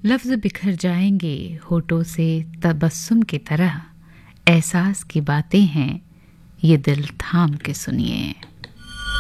लफ्ज़ बिखर जाएंगे होठों से तबस्सुम की तरह, एहसास की बातें हैं ये दिल थाम के सुनिए।